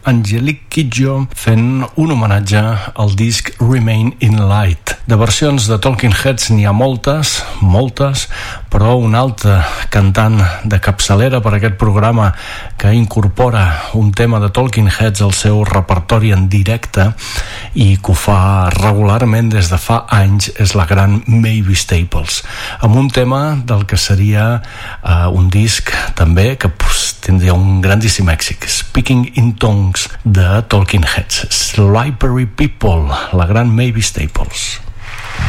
Angelique Kidjo fent un homenatge al disc Remain in Light. De versions de Talking Heads n'hi ha moltes, però un altre cantant de capçalera per aquest programa que incorpora un tema de Talking Heads al seu repertori en directe i que ho fa regularment des de fa anys és la gran Mavis Staples, amb un tema del que seria un disc també que tindria un grandíssim èxit, Speaking in Tongues de Talking Heads. Slippery People, la gran Mavis Staples.